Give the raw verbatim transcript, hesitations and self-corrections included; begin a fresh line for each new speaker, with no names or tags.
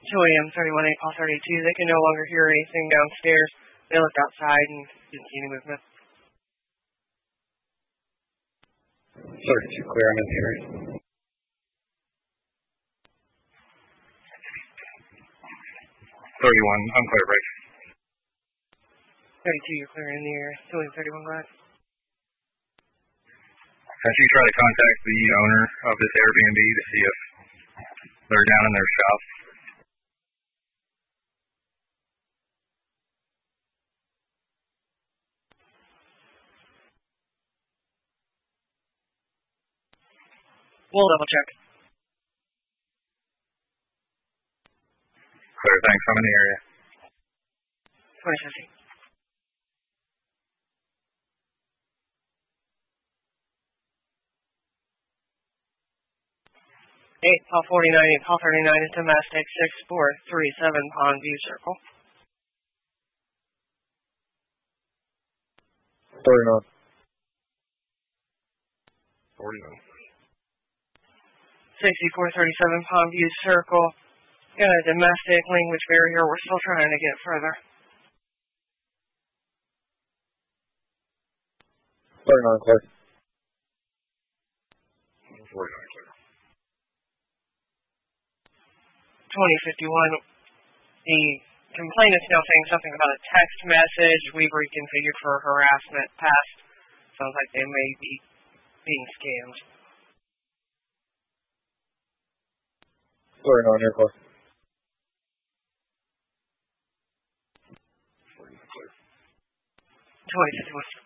two A M thirty-one eight, call thirty-two. They can no longer hear anything downstairs. They looked outside and didn't see any movement.
thirty-two clear, I'm in the area. thirty-one, I'm clear, break.
thirty-two, you're clear in the area. two A M thirty-one, go ahead.
Has she tried to contact the owner of this Airbnb to see if they're down in their shop?
We'll double check.
Clear, thanks, I'm in the area.
twenty fifty. eight, call forty-nine, eight, call thirty-nine, it's domestic, six four three seven Pondview Circle.
forty-nine.
forty-nine.
sixty-four thirty-seven Pondview Circle. Got a domestic language barrier. We're still trying to get further.
forty-nine, clear.
forty-nine, clear.
twenty fifty-one, the complainant's now saying something about a text message we've reconfigured for harassment past. Sounds like they may be being scammed.
forty-nine, here, clear.
twenty fifty-one.